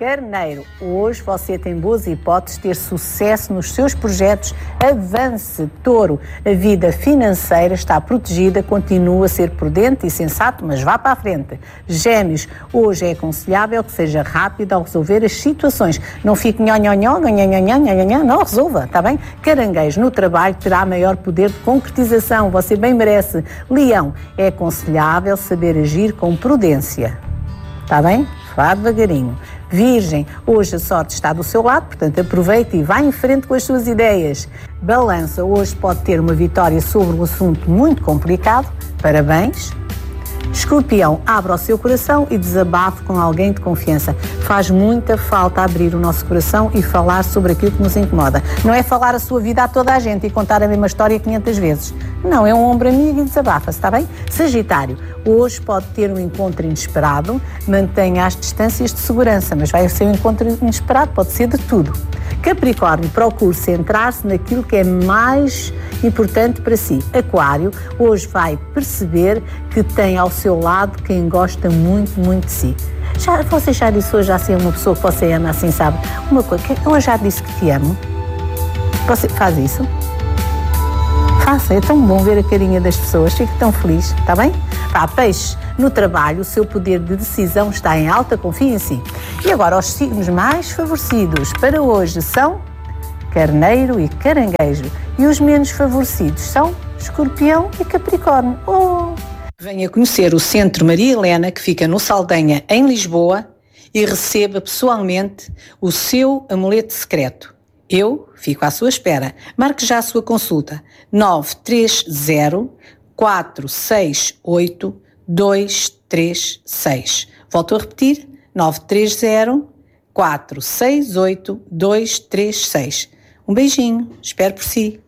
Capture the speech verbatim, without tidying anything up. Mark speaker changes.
Speaker 1: Carneiro, hoje você tem boas hipóteses de ter sucesso nos seus projetos. Avance. Touro, a vida financeira está protegida, continua a ser prudente e sensato, mas vá para a frente. Gêmeos, hoje é aconselhável que seja rápido ao resolver as situações. Não fique nhó, nhó, nhó, nhó, nhó, nhó, nhó, nhó, não, resolva, está bem? Caranguejo, no trabalho terá maior poder de concretização, você bem merece. Leão, é aconselhável saber agir com prudência. Está bem? Vá devagarinho. Virgem, hoje a sorte está do seu lado, portanto aproveite e vá em frente com as suas ideias. Balança, hoje pode ter uma vitória sobre um assunto muito complicado. Parabéns. Escorpião, abra o seu coração e desabafe com alguém de confiança. Faz muita falta abrir o nosso coração e falar sobre aquilo que nos incomoda. Não é falar a sua vida a toda a gente e contar a mesma história quinhentas vezes. Não, é um ombro amigo e desabafa-se, está bem? Sagitário, hoje pode ter um encontro inesperado, mantenha as distâncias de segurança, mas vai ser um encontro inesperado, pode ser de tudo. Capricórnio, procure centrar-se naquilo que é mais importante para si. Aquário, hoje vai perceber que tem ao seu lado quem gosta muito, muito de si. Já, você já disse hoje assim a uma pessoa que você ama assim, sabe? Uma coisa, eu já disse que te amo. Você faz isso? Faça, é tão bom ver a carinha das pessoas, fico tão feliz, está bem? Pá, peixe, no trabalho o seu poder de decisão está em alta, confie em si. E agora os signos mais favorecidos para hoje são Carneiro e Caranguejo. E os menos favorecidos são Escorpião e Capricórnio. Oh! Venha conhecer o Centro Maria Helena, que fica no Saldanha, em Lisboa, e receba pessoalmente o seu amuleto secreto. Eu fico à sua espera. Marque já a sua consulta. nove três zero, quatro seis oito, dois três seis. Volto a repetir. nove três zero, quatro seis oito, dois três seis. Um beijinho. Espero por si.